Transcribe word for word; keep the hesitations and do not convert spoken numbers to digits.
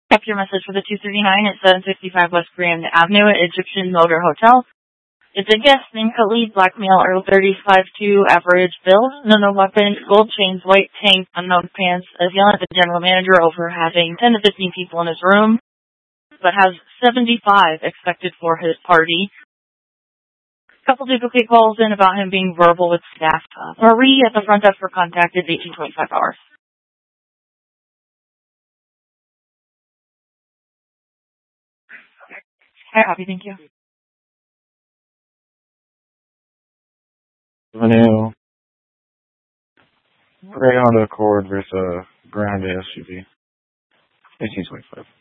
Check your message for the two thirty-nine at seven fifty-five West Grand Avenue at Egyptian Motor Hotel. It's a guest named Khalid, blackmail, Earl thirty-five two, average build, no no weapon, gold chains, white tank, unknown pants, is yelling at the general manager over having ten to fifteen people in his room, but has seventy-five expected for his party. Couple duplicate calls in about him being verbal with staff. Uh, Marie at the front desk for contact is eighteen twenty-five hours. Hi, copy, thank you. Avenue, Gray Honda Accord versus a Grande S U V. eighteen twenty-five.